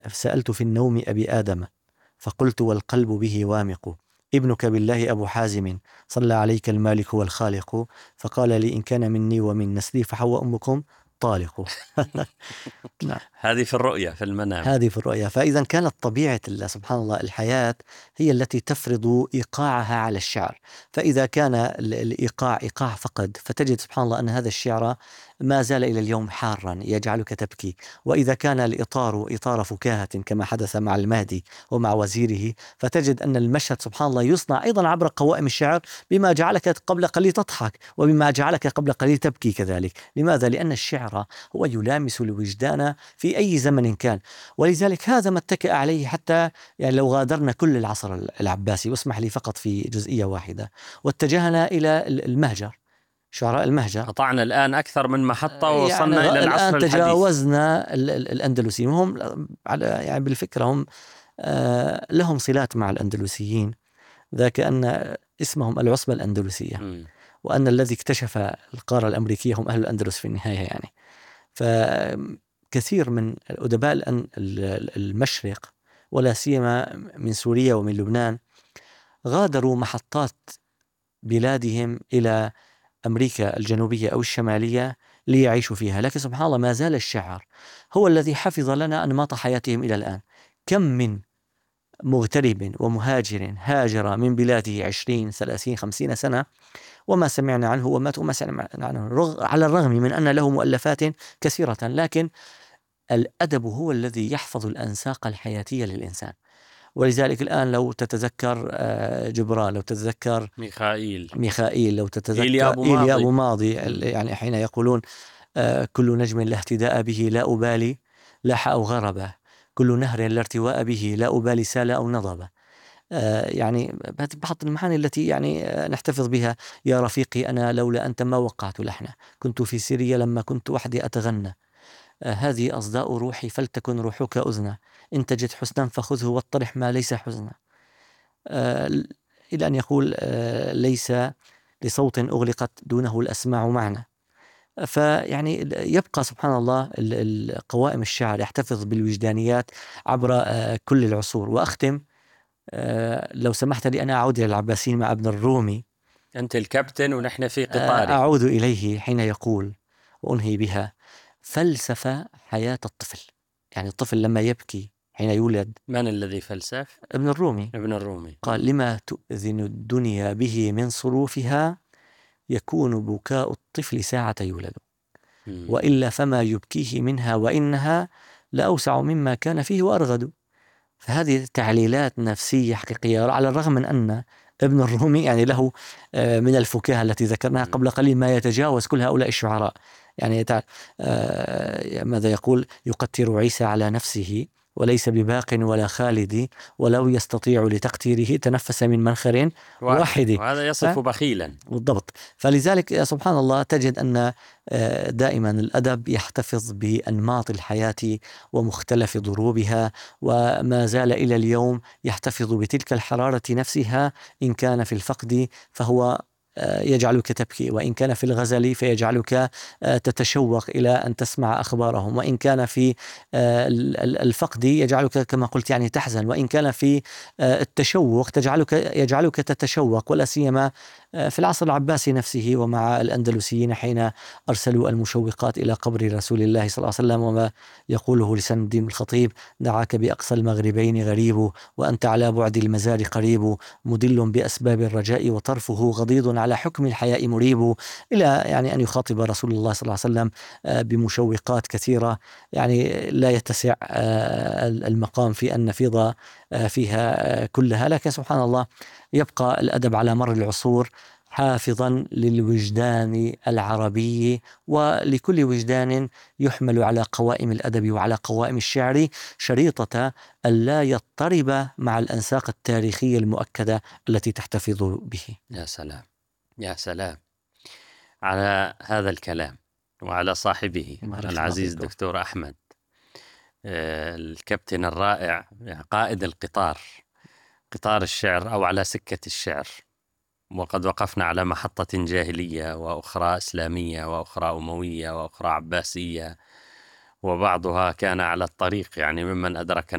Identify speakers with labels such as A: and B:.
A: سألت في النوم أبي آدم فقلت والقلب به وامق، ابنك بالله أبو حازم صلى عليك المالك والخالق، فقال لي إن كان مني ومن نسلي فحواء أمكم طالق. نعم.
B: هذه في الرؤية في المنام.
A: هذه في الرؤيا. فإذا كانت طبيعة سبحان الله الحياة هي التي تفرض إيقاعها على الشعر، فإذا كان الإيقاع إيقاع فقد، فتجد سبحان الله أن هذا الشعر ما زال إلى اليوم حارا يجعلك تبكي. وإذا كان الإطار إطار فكاهة كما حدث مع المهدي ومع وزيره، فتجد أن المشهد سبحان الله يصنع أيضا عبر قوائم الشعر بما جعلك قبل قليل تضحك وبما جعلك قبل قليل تبكي كذلك. لماذا؟ لأن الشعر هو يلامس الوجدان في أي زمن كان. ولذلك هذا ما اتكأ عليه حتى يعني لو غادرنا كل العصر العباسي، واسمح لي فقط في جزئية واحدة، واتجهنا إلى المهجر، شعراء المهجر.
B: قطعنا الآن أكثر من محطة ووصلنا
A: يعني
B: إلى العصر
A: الآن
B: الحديث.
A: تجاوزنا الأندلسيين، وهم يعني بالفكرة هم لهم صلات مع الأندلسيين، ذاك أن اسمهم العصبة الأندلسية، وأن الذي اكتشف القارة الأمريكية هم أهل الأندلس في النهاية يعني. فكثير من أدباء المشرق ولا سيما من سوريا ومن لبنان غادروا محطات بلادهم إلى أمريكا الجنوبية أو الشمالية ليعيشوا فيها، لكن سبحان الله ما زال الشعر هو الذي حفظ لنا أنماط حياتهم إلى الآن. كم من مغترب ومهاجر هاجر من بلاده 20 30 50 سنة وما سمعنا عنه ومات وما سمعنا عنه، على الرغم من أن له مؤلفات كثيرة، لكن الأدب هو الذي يحفظ الأنساق الحياتية للإنسان. ولذلك الآن لو تتذكر جبران، لو تتذكر ميخائيل، لو تتذكر إيليا أبو ماضي، يعني حين يقولون كل نجم لا اهتداء به لا أبالي لاح أو غربه، كل نهر لا ارتواء به لا أبالي سال أو نضب. يعني بعض المعاني التي يعني نحتفظ بها. يا رفيقي أنا لولا أنت ما وقعت لحنا، كنت في سيريا لما كنت وحدي أتغنى، هذه أصداء روحي فلتكن روحك أذنى، إن تجد حسنا فخذه واطرح ما ليس حزنا، إلى أن يقول ليس لصوت أغلقت دونه الأسماع معنا. فيعني يبقى سبحان الله قوائم الشعر يحتفظ بالوجدانيات عبر كل العصور. وأختم لو سمحت لي أنا أعود إلى العباسيين مع ابن الرومي.
B: أنت الكابتن ونحن في قطاري.
A: أعود إليه حين يقول وأنهي بها: فلسفة حياة الطفل، يعني الطفل لما يبكي حين يولد.
B: من الذي فلسف؟
A: ابن الرومي.
B: ابن الرومي
A: قال: لما تؤذن الدنيا به من صروفها يكون بكاء الطفل ساعة يولد، وإلا فما يبكيه منها وإنها لأوسع مما كان فيه وأرغد. فهذه تعليلات نفسية حقيقية، على الرغم من أن ابن الرومي يعني له من الفكاهة التي ذكرناها قبل قليل ما يتجاوز كل هؤلاء الشعراء. يعني ماذا يقول؟ يقتر عيسى على نفسه وليس بباق ولا خالد، ولو يستطيع لتقتيره تنفس من منخر واحد.
B: وهذا يصف بخيلا.
A: بالضبط. فلذلك سبحان الله تجد أن دائما الأدب يحتفظ بأنماط الحياة ومختلف ضروبها، وما زال إلى اليوم يحتفظ بتلك الحرارة نفسها. إن كان في الفقد فهو يجعلك تبكي، وإن كان في الغزل فيجعلك تتشوق إلى أن تسمع أخبارهم، وإن كان في الفقد يجعلك كما قلت يعني تحزن، وإن كان في التشوق يجعلك تتشوق. ولا سيما في العصر العباسي نفسه ومع الأندلسيين حين أرسلوا المشوقات إلى قبر رسول الله صلى الله عليه وسلم، وما يقوله لسان الدين الخطيب: دعاك بأقصى المغربين غريب وأنت على بعد المزار قريب، مدل بأسباب الرجاء وطرفه غضيض على حكم الحياء مريب، إلى يعني أن يخاطب رسول الله صلى الله عليه وسلم بمشوقات كثيرة يعني لا يتسع المقام في أن نفيض فيها كلها. لكن سبحان الله يبقى الأدب على مر العصور حافظا للوجدان العربي، ولكل وجدان يحمل على قوائم الأدب وعلى قوائم الشعر شريطة ألا يضطرب مع الأنساق التاريخية المؤكدة التي تحتفظ به.
B: يا سلام يا سلام على هذا الكلام وعلى صاحبه العزيز دكتور أحمد الكابتن الرائع، قائد القطار، قطار الشعر أو على سكة الشعر. وقد وقفنا على محطة جاهلية وأخرى إسلامية وأخرى أموية وأخرى عباسية، وبعضها كان على الطريق يعني ممن أدرك